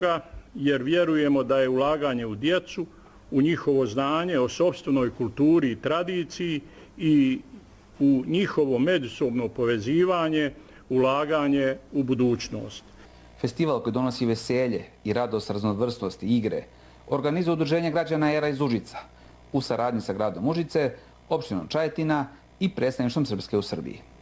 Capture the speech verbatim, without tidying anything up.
jer vjerujemo da je ulaganje u djecu, u njihovo znanje o sopstvenoj kulturi i tradiciji i u njihovo međusobno povezivanje, ulaganje u budućnost. Festival koji donosi veselje i radost raznovrsnosti igre organizuje Udruženje građana Era iz Užica u saradnji sa gradom Užice, opštinom Čajetina i predstavništvom Srpske u Srbiji.